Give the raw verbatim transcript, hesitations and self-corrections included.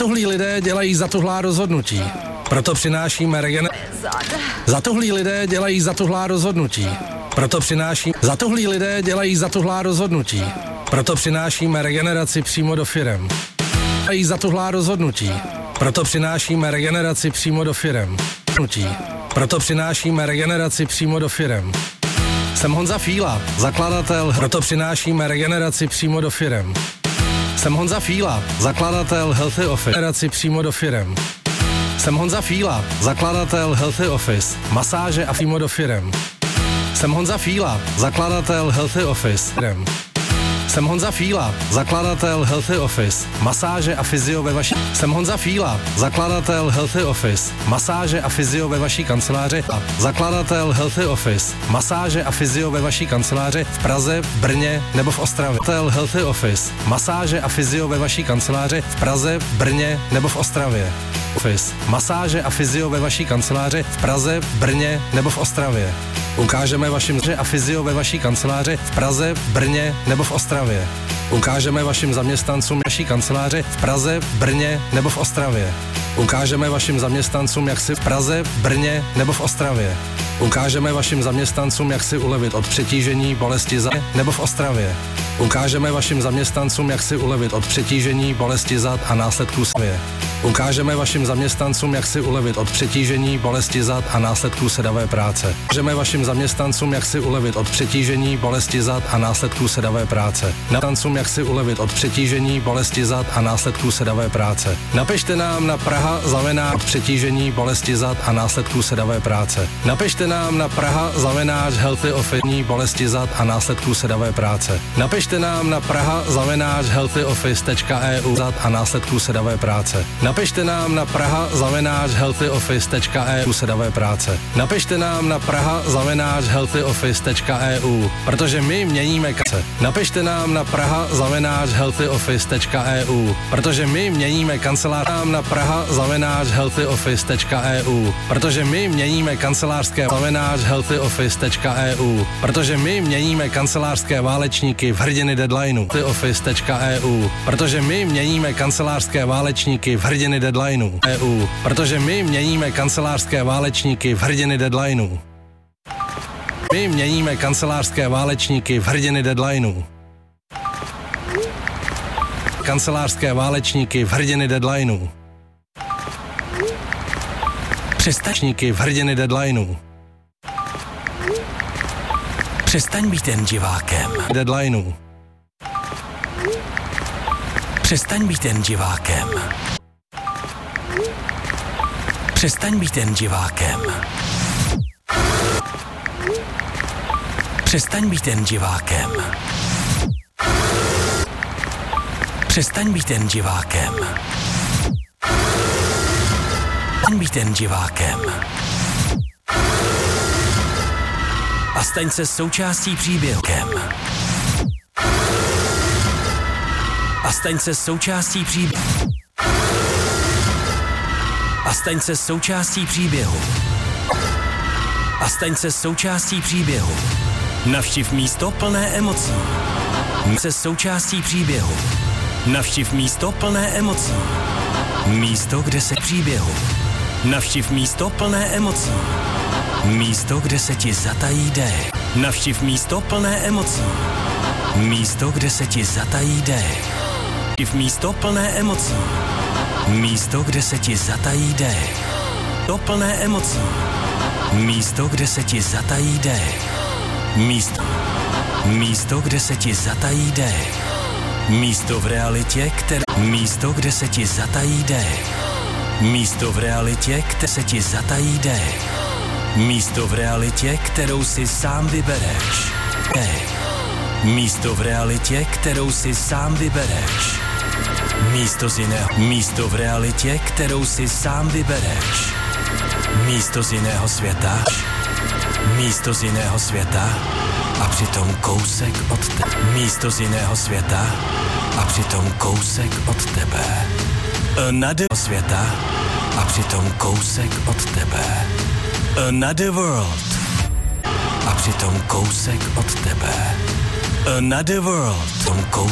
Zatuhlí lidé dělají zatuhlá rozhodnutí. Proto přinášíme regen... Zatuhlí lidé dělají zatuhlá rozhodnutí. Proto přináší... Zatuhlí lidé dělají zatuhlá rozhodnutí. Proto přinášíme regeneraci přímo do firem. Dělají zatuhlá rozhodnutí. Proto přinášíme regeneraci přímo do firem. Proto přinášíme regeneraci přímo do firem. Jsem Honza Fíla, zakladatel, proto přinášíme regeneraci přímo do firem. Jsem Honza Fíla, zakladatel Healthy Office, regeneraci přímo do firem. Jsem Honza Fíla, zakladatel Healthy Office, masáže a přímo do firem. Jsem Honza Fíla, zakladatel Healthy Office, firem. Jsem Honza Fíla, zakladatel Healthy Office, masáže a fyzio ve vaší... Jsem Honza Fíla, zakladatel Healthy Office, masáže a fyzio ve vaší kanceláři a zakladatel Healthy Office, masáže a fyzio ve vaší kanceláři v Praze, v Brně nebo v Ostravě. Zakladatel Healthy Office, masáže a fyzio ve vaší kanceláři v Praze, v Brně nebo v Ostravě. Office, masáže a fyzio ve vaší kanceláři v Praze, v Brně nebo v Ostravě. Ukážeme vašim a fyzio ve vaší kanceláři v Praze, v Brně nebo v Ostravě. Ukážeme vašim zaměstnancům vaší kanceláře v Praze, v Brně nebo v Ostravě. Ukážeme vašim zaměstnancům, jak si v Praze, v Brně nebo v Ostravě. Ukážeme vašim zaměstnancům, jak si ulevit od přetížení, bolesti zad nebo v Ostravě. Ukážeme vašim zaměstnancům, jak si ulevit od přetížení, bolesti zad a následků sedavě. Ukážeme vašim zaměstnancům, jak si ulevit od přetížení, bolesti zad a následků sedavé práce. Ukážeme vašim zaměstnancům, jak si ulevit od přetížení, bolesti zad a následků sedavé práce. Zaměstnancům, jak si ulevit od přetížení, bolesti zad a následků sedavé práce. Napište nám na Praha zavináč přetížení, bolesti zad a následků sedavé práce. Napište nám na Praha zavináč Healthy Office, bolesti zad a následků sedavé práce. Napište nám na Praha zavináč healthy office tečka e u zad a následků sedavé práce. Napište nám na Praha zavináč healthy office tečka e u sedavé práce. Napište nám na Praha zavináč healthy office tečka e u, protože my měníme kanceláře. Napište nám na Praha zavináč healthy office tečka e u, protože my měníme kancelář. Nám na Praha zavináč healthy office tečka e u, protože my měníme kancelářské zavináč healthy office tečka e u, protože my měníme kancelářské válečníky v hrdiny deadlineu. healthy office tečka e u, protože my měníme kancelářské válečníky v hrdiny deadlineu. e u, protože my měníme kancelářské válečníky v hrdiny deadlineu. My měníme kancelářské válečníky v hrdiny deadlineu. Kancelářské válečníky v hrdiny deadlineu. Přestačníky v hrdiny deadlineu. Přestaň být jen divákem. Deadlineu. Přestaň být jen divákem. Přestaň být jen divákem. Přestaň být jen divákem. Přestaň být jen divákem. Přestaň být jen divákem. A staň se součástí příběhem. A staň se součástí příběhu. A staň se součástí příběhu. A staň se součástí příběhu. Navštiv místo plné emocí. Se součástí příběhu. Navštiv místo plné emocí. Místo, kde se příběhu. Navštiv místo plné emocí. Místo, kde se ti zatají dech. Navštiv místo plné emocí. Místo, kde se ti zatají dech. Navštiv místo plné emocí. Místo, kde se ti zatají dech. To plné emocí. Místo, kde se ti zatají dech. Místo. Místo, kde se ti zatají dech. Místo v realitě, které... Místo, kde se ti zatají dech. Místo v realitě, kde se ti zatají dech. Místo v realitě, kterou si sám vybereš. Dech. Místo v realitě, kterou si sám vybereš. Místo z jiného. Místo v realitě, kterou si sám vybereš. Místo z jiného světa. Místo z jiného světa. A přitom kousek od tebe. Místo z jiného světa. A přitom kousek od tebe. Another světa. A přitom kousek od tebe. Another world. A přitom kousek od tebe. Another world. Tom kousek.